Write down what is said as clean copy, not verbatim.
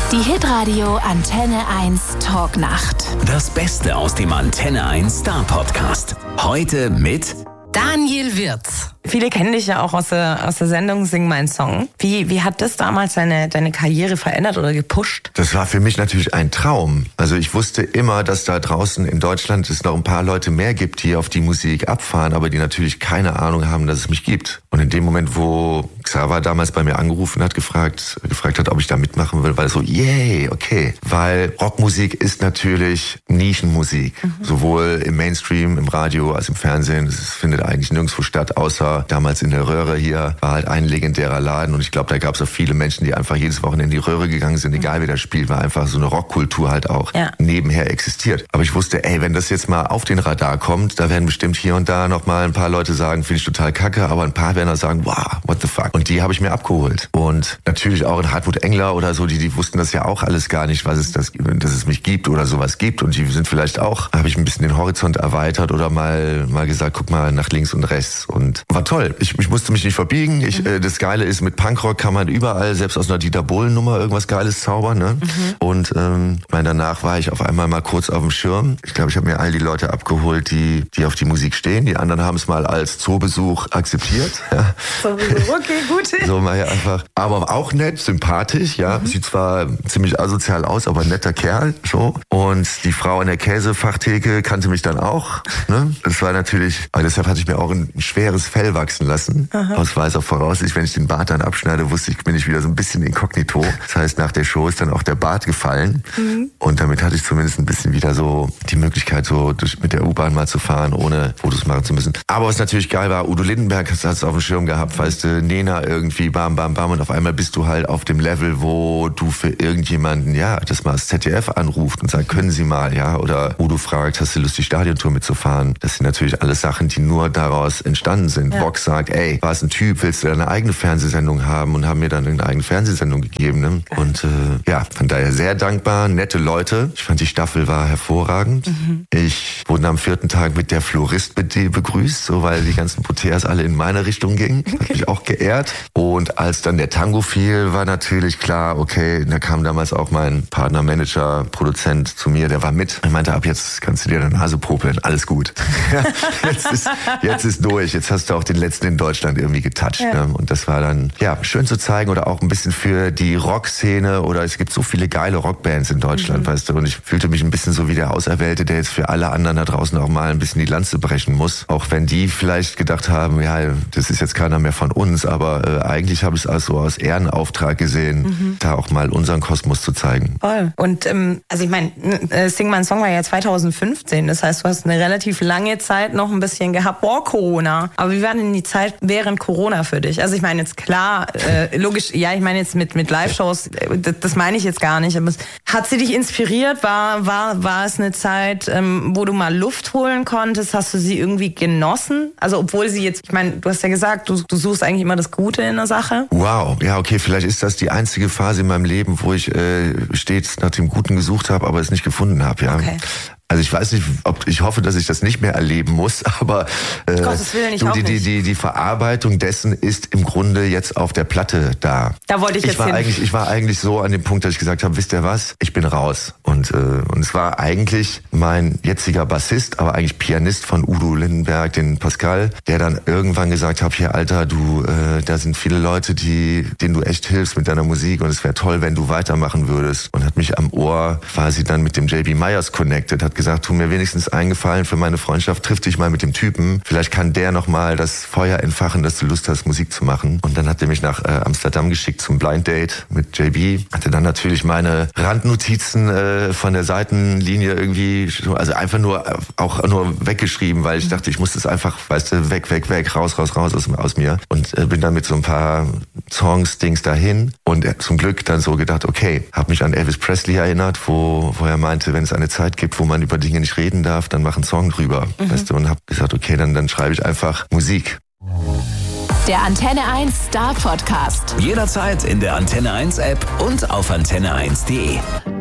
Die Hitradio Antenne 1 Talknacht. Das Beste aus dem Antenne 1 Star Podcast. Heute mit Daniel Wirz. Viele kennen dich ja auch aus der Sendung Sing mein Song. Wie hat das damals deine Karriere verändert oder gepusht? Das war für mich natürlich ein Traum. Also ich wusste immer, dass da draußen in Deutschland es noch ein paar Leute mehr gibt, die auf die Musik abfahren, aber die natürlich keine Ahnung haben, dass es mich gibt. Und in dem Moment, wo Xaver damals bei mir angerufen hat, gefragt hat, ob ich da mitmachen will, war es so, yay, okay. Weil Rockmusik ist natürlich Nischenmusik. Sowohl im Mainstream, im Radio als im Fernsehen. Es findet eigentlich nirgendwo statt, außer damals in der Röhre hier. War halt ein legendärer Laden und ich glaube, da gab es auch viele Menschen, die einfach jedes Wochenende in die Röhre gegangen sind, egal wer das spielt, weil einfach so eine Rockkultur halt auch nebenher existiert. Aber ich wusste, wenn das jetzt mal auf den Radar kommt, da werden bestimmt hier und da noch mal ein paar Leute sagen, finde ich total kacke, aber ein paar werden auch sagen, wow, what the fuck. Und die habe ich mir abgeholt. Und natürlich auch in Hartmut Engler oder so, die wussten das ja auch alles gar nicht, dass es mich gibt oder sowas gibt. Und die sind vielleicht auch, habe ich ein bisschen den Horizont erweitert oder mal gesagt, guck mal nach links und rechts. Und war toll. Ich musste mich nicht verbiegen. Das Geile ist, mit Punkrock kann man überall, selbst aus einer Dieter Bohlen-Nummer, irgendwas Geiles zaubern. Ne? Und danach war ich auf einmal mal kurz auf dem Schirm. Ich glaube, ich habe mir all die Leute abgeholt, die auf die Musik stehen. Die anderen haben es mal als Zoobesuch akzeptiert. Ja. Zoobesuch, okay, gut. So mal hier einfach. Aber auch nett, sympathisch. Ja, sieht zwar ziemlich asozial aus, aber ein netter Kerl. So. Und die Frau an der Käsefachtheke kannte mich dann auch. Ne? Das war natürlich, aber deshalb hatte ich mir auch ein schweres Fell wachsen lassen. Aus weiser Voraussicht, wenn ich den Bart dann abschneide, bin ich wieder so ein bisschen inkognito. Das heißt, nach der Show ist dann auch der Bart gefallen. Und damit hatte ich zumindest ein bisschen wieder so die Möglichkeit, so mit der U-Bahn mal zu fahren, ohne Fotos machen zu müssen. Aber was natürlich geil war, Udo Lindenberg hat es auf dem Schirm gehabt, weißt du, Nena irgendwie, bam, bam, bam. Und auf einmal bist du halt auf dem Level, wo du für irgendjemanden, das mal das ZDF anruft und sagt, können Sie mal, oder Udo fragt, hast du Lust, die Stadiontour mitzufahren? Das sind natürlich alles Sachen, die nur daraus entstanden sind. Ja. Vox sagt, warst ein Typ, willst du eine eigene Fernsehsendung haben? Und haben mir dann eine eigene Fernsehsendung gegeben. Ne? Und von daher sehr dankbar, nette Leute. Ich fand, die Staffel war hervorragend. Ich wurde am 4. Tag mit der Florist begrüßt, so weil die ganzen Poteas alle in meine Richtung gingen. Hat mich auch geehrt. Und als dann der Tango fiel, war natürlich klar, okay, da kam damals auch mein Partner, Manager, Produzent zu mir, der war mit. Er meinte, ab jetzt kannst du dir deine Nase popeln, alles gut. Jetzt ist durch, jetzt hast du auch den letzten in Deutschland irgendwie getoucht. Ja. Ne? Und das war dann, schön zu zeigen oder auch ein bisschen für die Rockszene oder es gibt so viele geile Rockbands in Deutschland, weißt du, und ich fühlte mich ein bisschen so wie der Auserwählte, der jetzt für alle anderen da draußen auch mal ein bisschen die Lanze brechen muss. Auch wenn die vielleicht gedacht haben, das ist jetzt keiner mehr von uns, aber eigentlich habe ich es als so aus Ehrenauftrag gesehen, da auch mal unseren Kosmos zu zeigen. Voll. Und also ich meine, Sing mein Song war ja 2015, das heißt, du hast eine relativ lange Zeit noch ein bisschen gehabt vor Corona. Aber wie war denn die Zeit während Corona für dich? Also ich meine jetzt klar, logisch, ich meine jetzt mit Live-Shows, das meine ich jetzt gar nicht, aber hat sie dich inspiriert? War es eine Zeit, wo du mal Luft holen konntest? Hast du sie irgendwie genossen? Also obwohl sie jetzt, ich meine, du hast ja gesagt, du suchst eigentlich immer das Gute in der Sache. Wow, ja okay, vielleicht ist das die einzige Phase in meinem Leben, wo ich stets nach dem Guten gesucht habe, aber es nicht gefunden habe. Ja. Okay. Also ich weiß nicht, ich hoffe, dass ich das nicht mehr erleben muss, aber Gottes Willen, ich auch nicht. Die Verarbeitung dessen ist im Grunde jetzt auf der Platte da. Da wollte ich jetzt hin. Ich war eigentlich so an dem Punkt, dass ich gesagt habe, wisst ihr was, ich bin raus. Und es war eigentlich mein jetziger Bassist, aber eigentlich Pianist von Udo Lindenberg, den Pascal, der dann irgendwann gesagt hat, hier Alter, da sind viele Leute, denen du echt hilfst mit deiner Musik und es wäre toll, wenn du weitermachen würdest. Und hat mich am Ohr quasi dann mit dem JB Myers connected, hat gesagt, tu mir wenigstens einen Gefallen für meine Freundschaft, triff dich mal mit dem Typen. Vielleicht kann der nochmal das Feuer entfachen, dass du Lust hast, Musik zu machen. Und dann hat er mich nach Amsterdam geschickt zum Blind Date mit JB. Hatte dann natürlich meine Randnotizen von der Seitenlinie irgendwie, also einfach nur weggeschrieben, weil ich dachte, ich muss das einfach, weißt du, weg, raus aus mir. Und bin dann mit so ein paar Songs-Dings dahin. Und zum Glück dann so gedacht, okay, hab mich an Elvis Presley erinnert, wo er meinte, wenn es eine Zeit gibt, wo man über Dinge nicht reden darf, dann mach einen Song drüber. Weißt du, und hab gesagt, okay, dann schreibe ich einfach Musik. Der Antenne 1 Star Podcast. Jederzeit in der Antenne 1 App und auf antenne1.de.